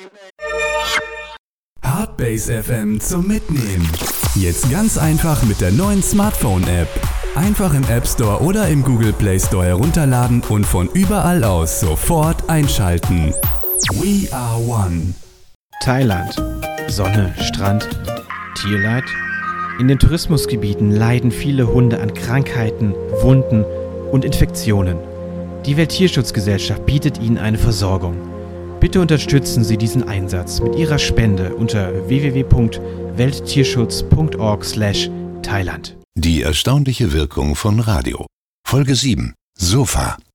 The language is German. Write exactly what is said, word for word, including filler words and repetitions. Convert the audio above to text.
Hardbase F M zum Mitnehmen. Jetzt ganz einfach mit der neuen Smartphone-App. Einfach im App Store oder im Google Play Store herunterladen und von überall aus sofort einschalten. We are one. Thailand. Sonne, Strand, Tierleid. In den Tourismusgebieten leiden viele Hunde an Krankheiten, Wunden und Infektionen. Die Welttierschutzgesellschaft bietet ihnen eine Versorgung. Bitte unterstützen Sie diesen Einsatz mit Ihrer Spende unter w w w punkt welttierschutz punkt org slash Thailand. Die erstaunliche Wirkung von Radio. Folge sieben. Sofa.